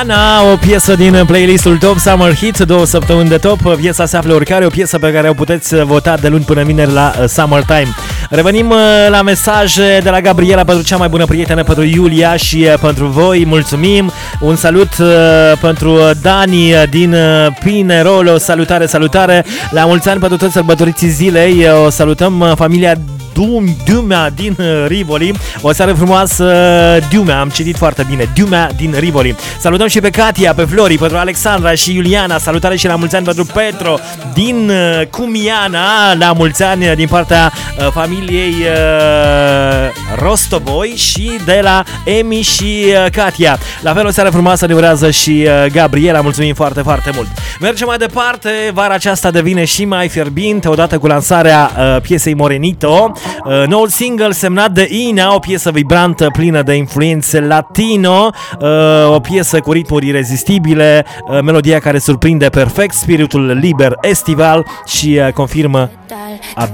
O piesă din playlistul Top Summer Hits, 2 săptămâni de top. Piesa se află oricare, o piesă pe care o puteți vota de luni până vineri la Summertime. Revenim la mesaje de la Gabriela pentru cea mai bună prietenă, pentru Iulia și pentru voi. Mulțumim. Un salut pentru Dani din Pinerolo. Salutare, salutare. La mulți ani pentru toți sărbătoriții zilei. O salutăm familia Dumea din Rivoli. O seară frumoasă, Dumea, am citit foarte bine, Dumea din Rivoli. Salutăm și pe Katia, pe Flori, pentru Alexandra și Iuliana. Salutare și la mulți ani pentru Petro din Cumiana. La mulți ani din partea familiei Rostovoi și de la Emi și Katia. La fel o seară frumoasă ne urează și Gabriela. Mulțumim foarte, foarte mult. Mergem mai departe. Vara aceasta devine și mai fierbinte odată cu lansarea piesei Morenito. Noul single semnat de Ina, o piesă vibrantă, plină de influențe latino, o piesă cu ritmuri irezistibile, melodia care surprinde perfect, spiritul liber estival și confirmă